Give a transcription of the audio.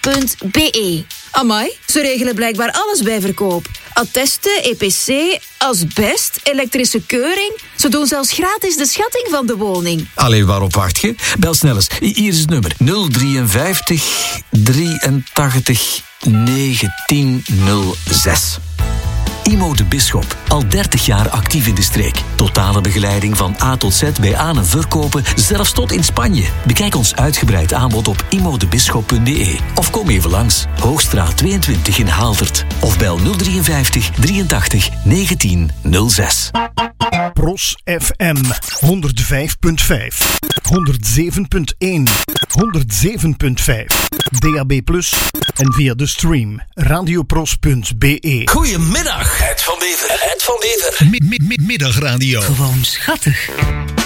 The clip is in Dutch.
pros.be. Amai, ze regelen blijkbaar alles bij verkoop. Attesten, EPC, asbest, elektrische keuring. Ze doen zelfs gratis de schatting van de woning. Allee, waarop wacht je? Bel snel eens. Hier is het nummer. 053 83 1906. Imo de Bisschop, al 30 jaar actief in de streek. Totale begeleiding van A tot Z bij aan- en verkopen, zelfs tot in Spanje. Bekijk ons uitgebreid aanbod op imodebisschop.be. Of kom even langs, Hoogstraat 22 in Haaldert. Of bel 053 83 1906. Pros FM 105.5, 107.1, 107.5, DAB+ en via de stream radiopros.be. Goedemiddag. Het van Bever. Middagradio. Gewoon schattig.